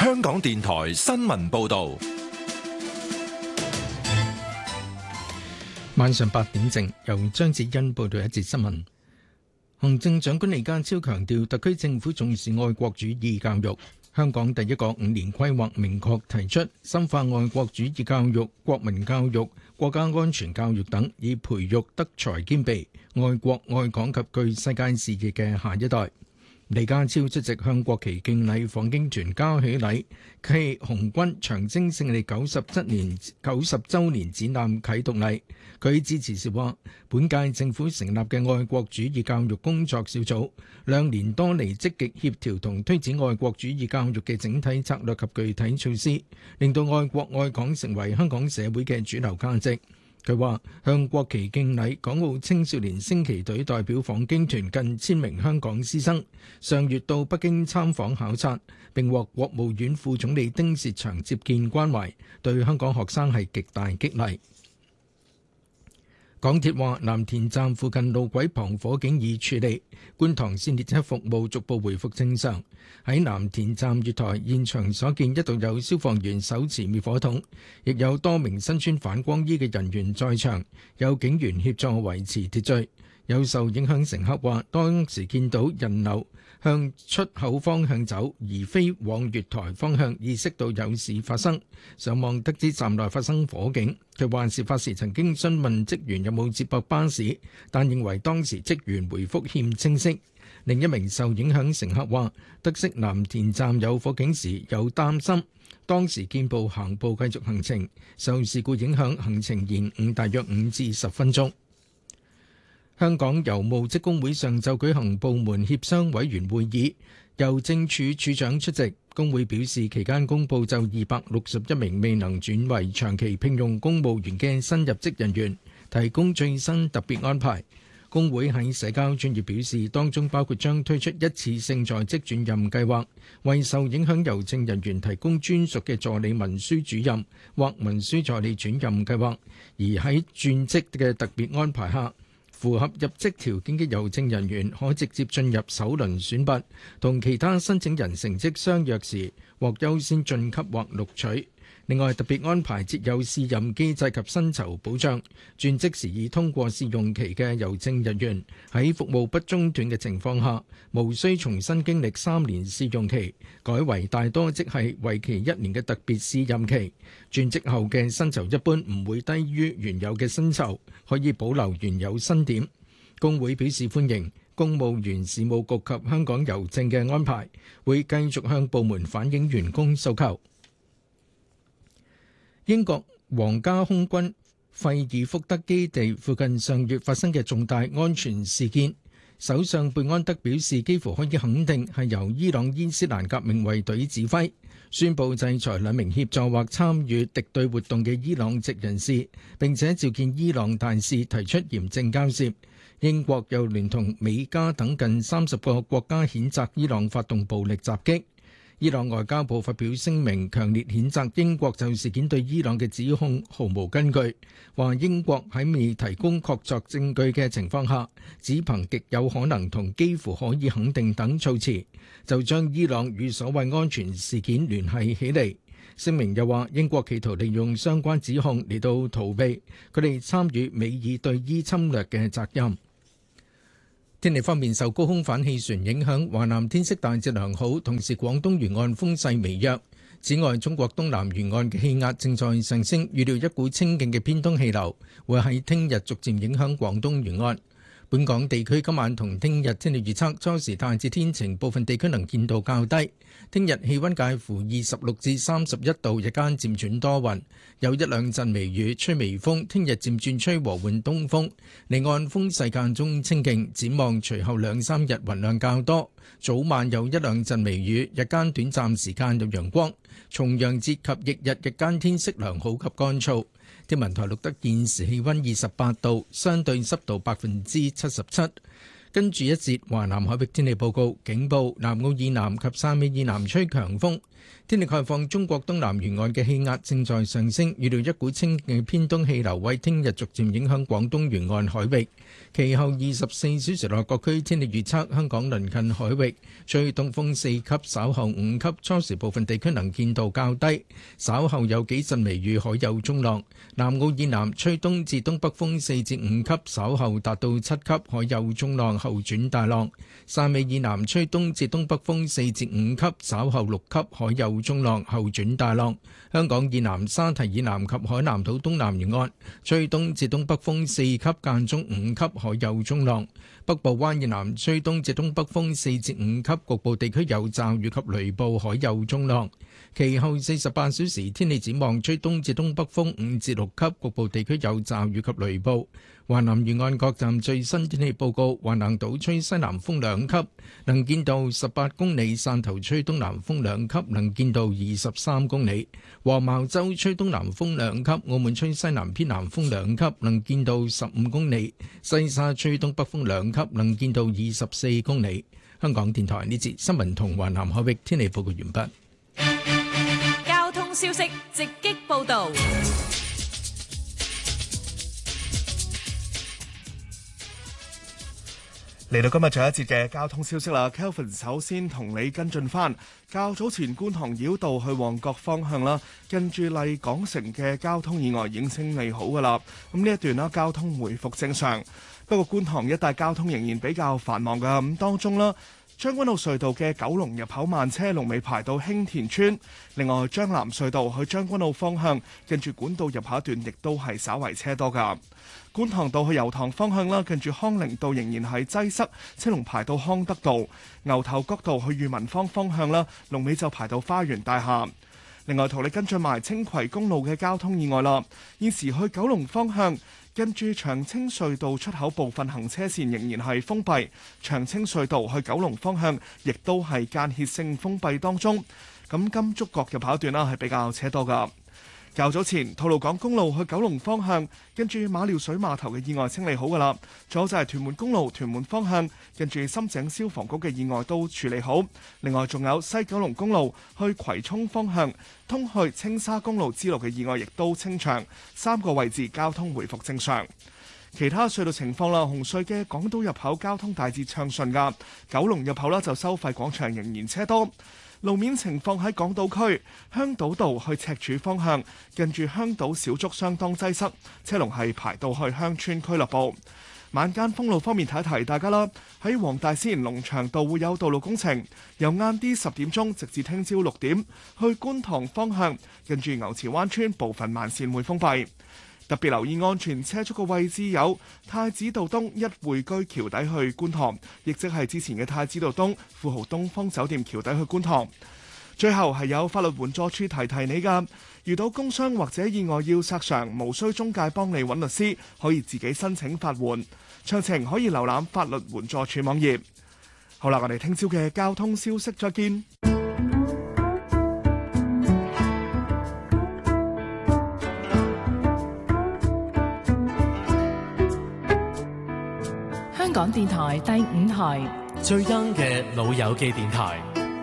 香港電台新聞報道。 晚上8點正，由張子欣報道一節新聞。行政長官李家超強調，特區政府重視愛國主義教育。香港第一個5年規劃明確提出，深化愛國主義教育、國民教育、國家安全教育等，以培育德才兼備、愛國愛港及具世界視野嘅下一代。李家超出席向國旗敬禮訪京團嘉許禮暨紅軍長征勝利90週年展覽啟動禮。佢致辭時話：本屆政府成立嘅愛國主義教育工作小組2年多嚟積極協調同推展愛國主義教育嘅整體策略及具體措施，令到愛國愛港成為香港社會嘅主流價值。佢話向國旗敬禮，港澳青少年升旗隊代表訪京團近1000名香港師生，上月到北京參訪考察，並獲國務院副總理丁薛祥接見關懷，對香港學生係極大激勵。港鐵話藍田站附近路軌旁火警已處理，觀塘線列車服務逐步回復正常。喺藍田站月台現場所見，一度有消防員手持滅火筒，亦有多名身穿反光衣嘅人員在場，有警員協助維持秩序。有受影響乘客話，當時見到人流向出口方向走，而非往月台方向，意識到有事發生。上網得知站內發生火警，佢話事發時曾經詢問職員有冇接駁巴士，但認為當時職員回覆欠清晰。另一名受影響乘客話，得悉藍田站有火警時有擔心，當時見步行步繼續行程，受事故影響行程延誤大約5至10分鐘。香港郵務職工會上晝舉行部門協商委員會議，郵政處處長出席。工會表示，期間公佈就261名未能轉為長期聘用公務員嘅新入職人員提供最新特別安排。工會喺社交專頁表示，當中包括將推出一次性在職轉任計劃，為受影響郵政人員提供專屬嘅助理文書主任或文書助理轉任計劃，而喺轉職嘅特別安排下，符合入職條件嘅郵政人員可直接進入首輪選拔，同其他申請人成績相若時，獲優先晉級或錄取。另外，特別安排設有試任機制及薪酬保障，轉職時已通過試用期嘅郵政人員喺服務不中斷嘅情況下，無需重新經歷3年試用期，改為大多即係為期1年嘅特別試任期。轉職後嘅薪酬一般唔會低於原有嘅薪酬，可以保留原有薪點。工會表示歡迎公務員事務局及香港郵政嘅安排，會繼續向部門反映員工訴求。英國皇家空軍費爾福德基地附近上月發生嘅重大安全事件，首相貝安德表示幾乎可以肯定係由伊朗伊斯蘭革命衛隊指揮，宣布制裁2名協助或參與敵對活動嘅伊朗籍人士，並且召見伊朗大使提出嚴正交涉。英國又聯同美加等近30個國家譴責伊朗發動暴力襲擊。伊朗外交部發表聲明，強烈譴責英國就事件對伊朗嘅指控毫無根據，話英國喺未提供確鑿證據嘅情況下，只憑極有可能同幾乎可以肯定等措辭，就將伊朗與所謂安全事件聯繫起嚟。聲明又話，英國企圖利用相關指控嚟到逃避佢哋參與美伊對伊侵略嘅責任。天氣方面，受高空反氣旋影響，華南天色大致良好，同時廣東沿岸風勢微弱。此外，中國東南沿岸嘅氣壓正在上升，預料一股清勁嘅偏東氣流會喺聽日逐漸影響廣東沿岸。本港地區今晚同聽日天氣預測，初時大致天晴，部分地區能見度較低。聽日氣溫介乎26至31度，日間漸轉多雲，有一兩陣微雨，吹微風。聽日漸轉吹和緩東風，離岸風勢間中清勁。展望隨後2、3日雲量較多，早晚有一兩陣微雨，日間短暫時間有陽光。重陽節及翌日日間天色良好及乾燥。天文台錄得現時氣溫28度，相對濕度77%。 跟住一節華南海域天氣報告，警報南澳以南及汕尾以南吹強風。天氣概況，中國東南沿岸嘅氣壓正在上升，預料一股清勁偏東氣流為聽日逐漸影響廣東沿岸海域。其後24小時內各區天氣預測：香港鄰近海域吹東風4級，稍後5級，初時部分地區能見度較低，稍後有幾陣微雨，海有中浪。南澳以南吹東至東北風4至5級，稍後達到7級，海有中浪，後轉大浪。汕尾以南吹東至東北風4至5級，稍後6級，海有中浪，後轉大浪。香港以南、沙堤以南及海南島東南沿岸吹東至東北風4級，間中5級，海有中浪。北部灣以南吹東至東北風4至5級，局部地區有驟雨及雷暴，海有中浪。其後48小時天氣展望，吹東至東北風5至6級，局部地區有驟雨及雷暴。華南沿岸各站最新天氣報告：橫瀾島吹西南風2級，能見度18公里；汕頭吹東南風2級，能見度23公里；黃茅洲吹東南風2級，澳門吹西南偏南風2級，能見度15公里；西沙吹東北風2級，能見度24公里。香港電台呢節新聞同華南海域天氣報告完畢。 交通消息直擊報道。 嚟到今日最後一節嘅交通消息啦 ，Kelvin 首先同你跟進翻，較早前觀塘繞道去旺角方向啦，近住麗港城嘅交通意外已經清理好噶啦，咁呢一段啦交通回復正常，不過觀塘一帶交通仍然比較繁忙噶，咁當中啦。將軍澳隧道嘅九龍入口慢車龍尾排到興田村，另外將藍隧道去將軍澳方向，近住管道入口一段亦都係稍為車多噶。觀塘道去油塘方向啦，近住康寧道仍然係擠塞，車龍排到康德道。牛頭角道去裕民坊方向啦，龍尾就排到花園大廈。另外同你跟進埋青葵公路嘅交通意外啦，現時去九龍方向。近住長青隧道出口部分行車線仍然係封閉，長青隧道去九龍方向亦都係間歇性封閉當中。咁金竹角入口段啦係比較車多噶。較早前吐露港公路去九龍方向，跟住馬料水碼頭嘅意外清理好噶啦。仲有就係屯門公路屯門方向，跟住深井消防局嘅意外都處理好。另外仲有西九龍公路去葵涌方向，通去青沙公路支路嘅意外亦都清場，3個位置交通回復正常。其他隧道情況啦，紅隧嘅港島入口交通大致暢順噶，九龍入口啦就收費廣場仍然車多。路面情況喺港島區香島道去赤柱方向，近住香島小築相當擠塞，車龍係排到去鄉村俱樂部。晚間封路方面提一提大家啦，喺黃大仙龍翔道會有道路工程，由晏啲10點鐘直至聽朝6點，去觀塘方向，近住牛池灣村部分慢線會封閉。特別留意安全車速嘅位置有太子道東一匯居橋底去觀塘，亦即係之前嘅太子道東富豪東方酒店橋底去觀塘。最後係有法律援助處提提你㗎，遇到工傷或者意外要索償，無需中介幫你揾律師，可以自己申請法援。詳情可以瀏覽法律援助處網頁。好啦，我哋聽朝嘅交通消息再見。 香港電台第5台最 young 嘅老友記電台。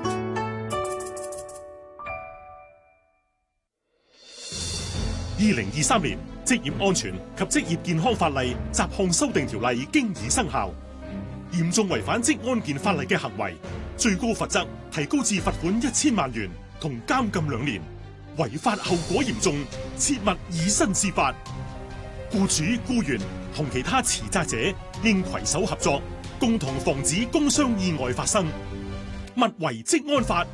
2023年職業安全及職業健康法例雜項修訂條例經已生效，嚴重違反職安健法例嘅行為，最高罰則提高至罰款1000萬元同監禁2年，違法後果嚴重，切勿以身試法。僱主、僱員同其他持責者應攜手合作，共同防止工傷意外發生。勿違職安法，